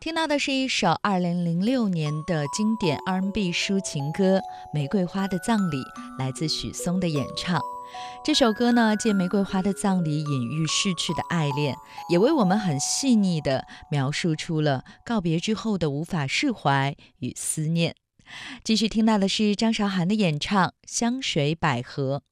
听到的是一首2006年的经典 R&B 抒情歌《玫瑰花的葬礼》，来自许嵩的演唱。这首歌呢，借玫瑰花的葬礼隐喻逝去的爱恋，也为我们很细腻地描述出了告别之后的无法释怀与思念。继续听到的是张韶涵的演唱《香水百合》。